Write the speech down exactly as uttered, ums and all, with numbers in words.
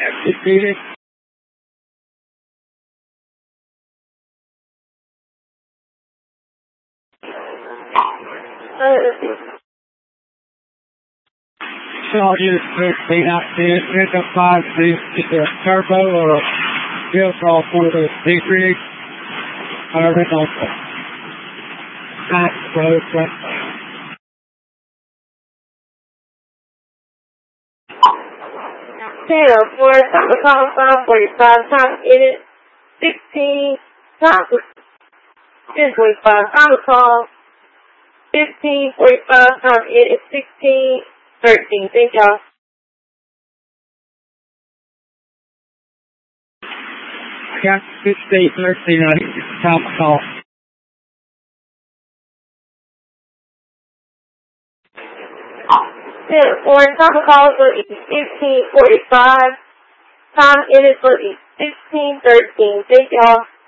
Executed. Charges thirteen active, pick up five, see if it's a turbo or a fuel call for the decrease. However, it's also. Back, road, front. ten oh four, time call five forty-five, time edit sixteen, time ten twenty-five, time call fifteen forty-five, time edit sixteen thirteen. Thank y'all. Got fifteen thirteen, I think it's time call. ten oh four, time call will be fifteen forty-five, time edit will be sixteen thirteen. Thank y'all.